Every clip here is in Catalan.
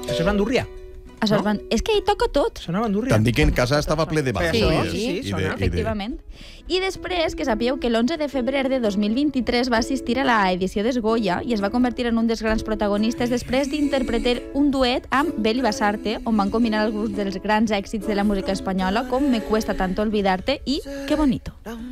Això és bandurria. És que hi toca tot. Sona bandurria. T'han dit que en casa estava ple de bandurries. Sí, sona. Efectivament. I després que sapigueu que l'11 de febrer de 2023 va assistir a la edició d'Esgoya i es va convertir en un dels grans protagonistes després d'interpretar un duet amb Beli Basarte, on van combinar alguns dels grans èxits de la música espanyola, com Me cuesta tanto olvidarte i Qué bonito.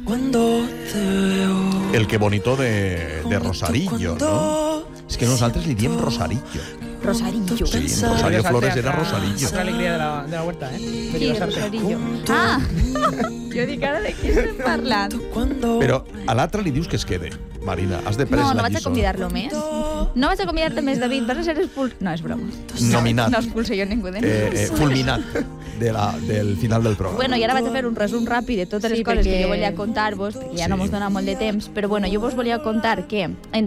El Qué bonito de Rosarillo, no? És que nosaltres li diem Rosarillo. Rosarillo. Sí, Rosario Flores era Rosarillo. Otra alegría de la huerta, Sí, Rosarillo. Ah! Jo dic ara de qui estem parlant. Però a l'altre li dius que es quede. Marina, has de pres la lliçó. No vaig a convidar-lo més. No vaig a convidar-te més, David. Vas a ser expulsat. No, és broma. Nominat. No expulso jo ningú de ningú. Fulminat del final del programa. Bueno, i ara vaig a fer un resum ràpid de totes les coses que jo volia contar-vos, perquè ja no mos dona molt de temps, però bueno, jo vos volia contar que en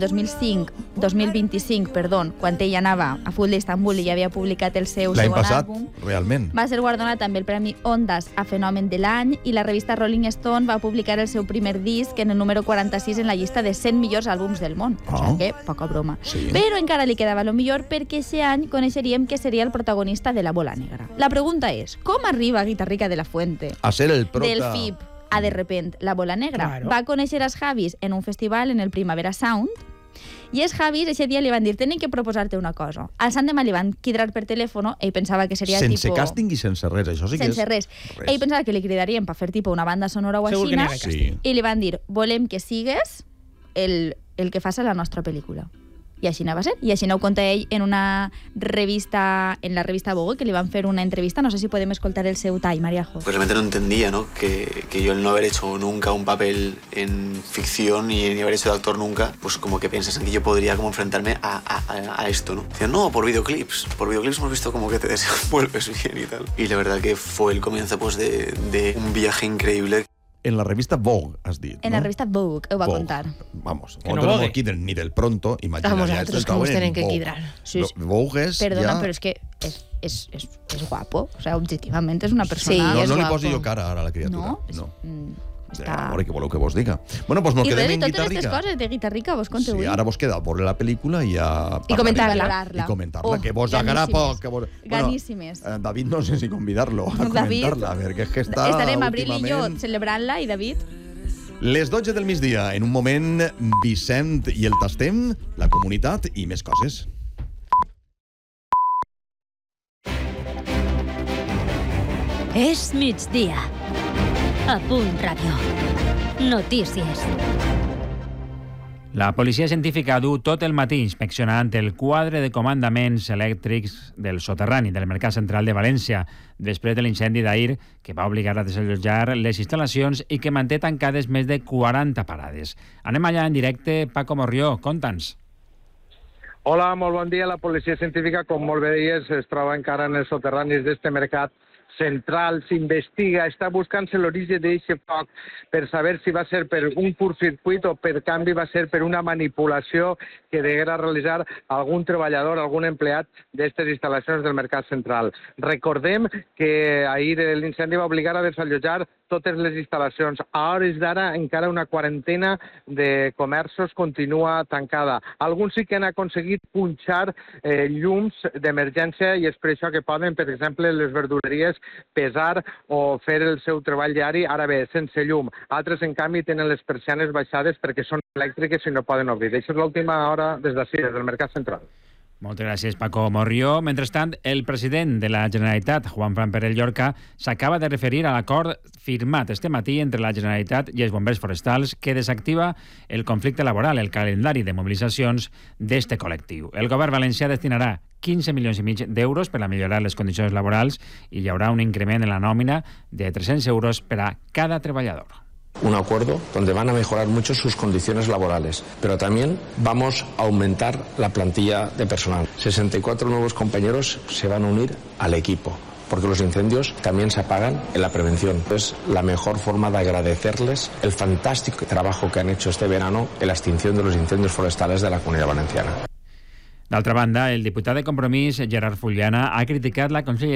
2025, quan ell anava a Full d'Istanbul i ja havia publicat el seu segon àlbum, realment. Va ser guardonat amb el Premi Ondas a Fenomen de l'any i la revista Rolling Stone va publicar el seu primer disc en el número 46 en la llista de 100 millors àlbums del món. O sigui que, poca broma. Sí. Però encara li quedava lo millor perquè aquest any coneixeríem que seria el protagonista de La Bola Negra. La pregunta és, com arriba Guitarrica de la Fuente a ser el prota del FIP a de repent La Bola Negra? Claro. Va conèixer els Javis en un festival en el Primavera Sound i els Javis aquest dia li van dir tenen que proposar-te una cosa. Al Sant demà li van cridar per telèfon, ell pensava que seria sense tipo... càsting i sense res, això sí que sense res. Ell pensava que li cridarien per fer tipo una banda sonora o Segur que aixina n'hi ha càsting. i li van dir volem que sigues el que faci la nostra pel·lícula. I així va ser. I així ho conta ell en una revista, en la revista Vogue, que li van fer una entrevista. No sé si podem escoltar el seu tall, Mariajo. Pues realmente no entendía, ¿no? Que yo el no haber hecho nunca un papel en ficción y ni haber hecho de actor nunca, pues como que piensas en que yo podría como enfrentarme a esto, ¿no? Decían, no, por videoclips hemos visto como que te desenvuelves bien y tal. Y la verdad que fue el comienzo pues de un viaje increíble. En la revista Vogue, has dit, En la revista Vogue ho va contar. Vamos, Que no no tenemos Vogue. aquí ni del pronto, imagina. Vamos, ya nosotros esto que nos está tienen en que Vogue. quidrar. Sí, sí. Vogue es Perdona, ja... però és que és guapo. O sea, objectivament és una persona... Sí, és No li guapo. posi jo cara ara a la criatura. No? A veure, què voleu que vos diga? Bueno, doncs nos I quedem res, en totes aquestes Guitarrica. coses de Guitarrica vos conto Sí, avui. ara vos queda veure la pel·lícula i ja... I comentar-la. Valorarla. I comentar-la, Oh, que vos ganíssimes. agrapa... Que vos... Ganíssimes. David no sé si convidar-lo a comentar-la, perquè és que està Estarem Abril i jo últimament... celebrant-la i David... Les 12 del migdia, en un moment, Vicent i el Tastem, la comunitat i més coses. És migdia. A Punt Ràdio. Notícies. La policia científica du tot el matí inspeccionant el quadre de comandaments elèctrics del soterrani del Mercat Central de València després de l'incendi d'ahir que va obligar a desallotjar les instal·lacions i que manté tancades més de 40 parades. Anem allà en directe. Paco Morrió, conta'ns. Hola, molt bon dia. La policia científica, com molt bé deies, es troba encara en els soterranis d'este mercat central, s'investiga, està buscant-se l'origen d'aquest foc per saber si va ser per un curtcircuit o per canvi va ser per una manipulació que deguera realitzar algun treballador, algun empleat d'aquestes instal·lacions del mercat central. Recordem que ahir l'incendi va obligar a desallotjar totes les instal·lacions. A hores d'ara encara una quarantena de comerços continua tancada. Alguns sí que han aconseguit punxar llums d'emergència i és per això que poden, per exemple, les verdureries pesar o fer el seu treball diari, ara bé, sense llum. Altres, en canvi, tenen les persianes baixades perquè són elèctriques i no poden obrir. Això és l'última hora des d'ací, des del Mercat Central. Moltes gràcies, Paco Morrió. Mentrestant, el president de la Generalitat, Juan Fran Pérez Llorca, s'acaba de referir a l'acord firmat este matí entre la Generalitat i els bombers forestals que desactiva el conflicte laboral, el calendari de mobilitzacions d'este col·lectiu. El govern valencià destinarà 15 milions i mig d'euros per a millorar les condicions laborals i hi haurà un increment en la nòmina de 300 euros per a cada treballador. Un acuerdo donde van a mejorar mucho sus condiciones laborales, pero también vamos a aumentar la plantilla de personal. 64 nuevos compañeros se van a unir al equipo, porque los incendios también se apagan en la prevención. Es la mejor forma de agradecerles el fantástico trabajo que han hecho este verano en la extinción de los incendios forestales de la Comunidad Valenciana. D'altra banda, el diputat de Compromís, Gerard Fullana, ha criticat la conselleria